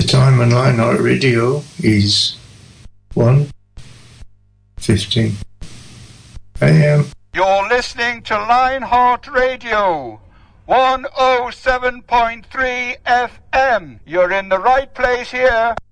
time on Lionheart Radio is 1:15 a.m. You're listening to Lionheart Radio, 107.3 FM. You're in the right place here.